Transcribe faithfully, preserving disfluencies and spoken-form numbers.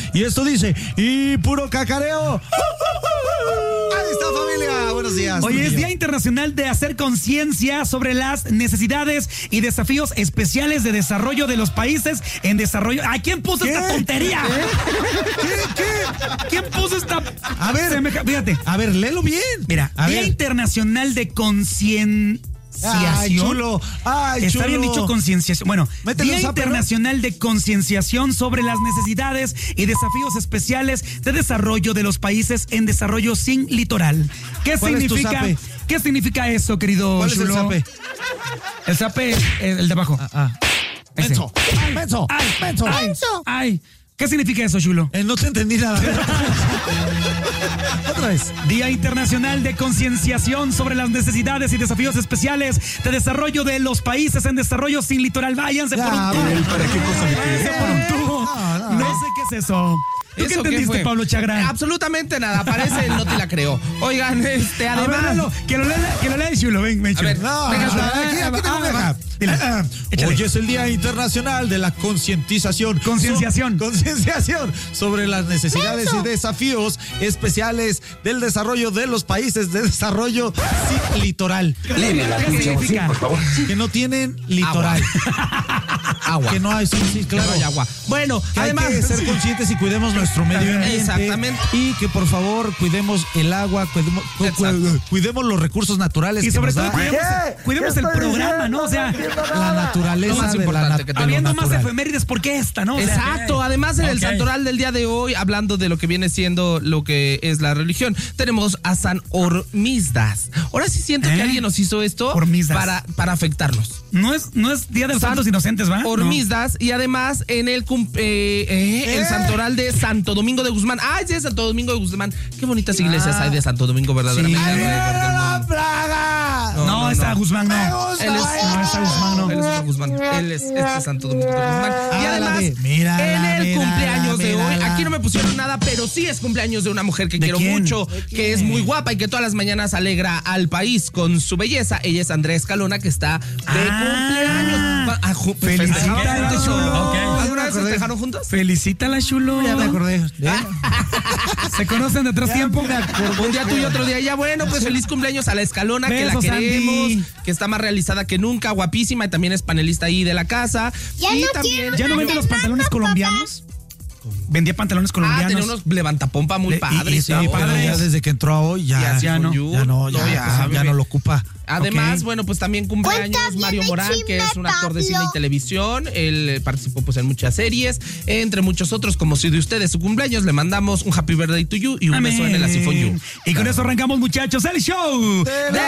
Y esto dice, y puro cacareo. Ahí está, familia. Buenos días. Hoy es Día Internacional de hacer conciencia sobre las necesidades y desafíos especiales de desarrollo de los países en desarrollo. ¿A quién puso ¿Qué? esta tontería? ¿Qué? ¿Qué? ¿Qué? ¿Quién puso esta? A ver, Semeja... fíjate. A ver, léelo bien. Mira, a Día ver. Internacional de Concienciación. Ay, chulo. Ay, Está chulo. bien dicho concienciación. Bueno, Métele Día un zape, Internacional de Concienciación sobre las necesidades y desafíos especiales de desarrollo de los países en desarrollo sin litoral. ¿Qué ¿Cuál es tu significa? zape? ¿Qué significa eso, querido ¿Cuál es el chulo? zape? El zape, el, el de abajo. Ah, ah. Ese. Menso. Menso. Ay, Menso. ay, ay. ¿Qué significa eso, chulo? Eh, no te entendí nada. Otra vez. Día Internacional de Concienciación sobre las necesidades y desafíos especiales de desarrollo de los países en desarrollo sin litoral. Váyanse Ya, por un tubo. vale, ¿para qué cosa me Váyanse por un tubo. No, no. No sé qué es eso. ¿Tú qué ¿Eso qué entendiste, fue? Pablo Chagrán? Absolutamente nada, parece el no te la creo. Oigan, este, A ver, además... léelo, que lo lea, que lo lea el chulo, ven, ven, A chulo. ver, No, venga, no, chulo. aquí, aquí tengo Ah, una. va. Dile. Ah, Échale. Hoy es el Día Internacional de la Concientización. Concienciación. So- Concienciación sobre las necesidades y desafíos especiales del desarrollo de los países de desarrollo sin litoral. ¿Qué significa? Que no tienen litoral. Agua. Que no hay, sí, sí, Claro, claro. hay agua. Bueno, Que además... hay que ser conscientes y cuidemos nuestro medio ambiente. Exactamente. Y que por favor cuidemos el agua, cuidemos, cu- Exacto. cuidemos los recursos naturales. Y que sobre nos todo da cuidemos, cuidemos el programa, ¿no? O sea, la naturaleza Lo más de la importante nat- que de lo habiendo más natural. efemérides, ¿por qué esta, no? O sea, Exacto, además en el Ok. santoral del día de hoy, hablando de lo que viene siendo lo que es la religión, tenemos a San Hormisdas. Ahora sí siento ¿Eh? que alguien nos hizo esto Hormisdas. para, para afectarnos. No es, no es Día de los San Santos Inocentes, ¿va? Hormisdas, y además en el, cum- eh, eh, el ¿Eh? santoral de Santo Domingo de Guzmán. ¡Ay, sí, de Santo Domingo de Guzmán! Qué bonitas iglesias hay de Santo Domingo, verdaderamente. Sí. alrededor del ¡La mundo. plaga! No, No, no, está no. Guzmán, Me no. gusta Él es, No, está Guzmán, no. Él es San Guzmán. Él es este Santo Domingo de Guzmán. Y Ah, la además, de- mírala, en el mírala, cumpleaños de hoy, mírala. aquí no me pusieron nada, pero sí es cumpleaños de una mujer que ¿De quiero quién? mucho, que es muy guapa y que todas las mañanas alegra al país con su belleza. Ella es Andrea Escalona, que está de Ah. cumpleaños. Va- ah, ju- Felicítala, ¿Festejaron juntos? chulo. Ok. ¿Alguna vez Ya me acordé. festejaron juntos? Felicítala, chulo. Ya me acordé. ¿Se conocen de atrás tiempo? Un día tú y otro día ella, bueno, pues feliz cumpleaños a la Escalona, que Besos, la queremos, Andy. que está más realizada que nunca, guapísima, y también es panelista ahí de la casa. Ya y no también quiero ¿Ya no vende los pantalones colombianos? Vendía pantalones Ah, tenía colombianos. unos levantapompa muy Le- y- padres. y sí, ¿no? Sí, pero ya desde que entró a hoy ya, Ya, ya con no, Yu, ya no, ya, no, ya, pues, ya bebé. no lo ocupa. Además, Ok. bueno, pues también cumpleaños Cuenta bien Mario el Morán, que es un chisme, actor de cine y Pablo. televisión. Él eh, participó pues en muchas series, entre muchos otros, como si de ustedes su cumpleaños, le mandamos un happy birthday to you y un Amén. beso en el asifón you. Y con eso arrancamos, muchachos, el show De de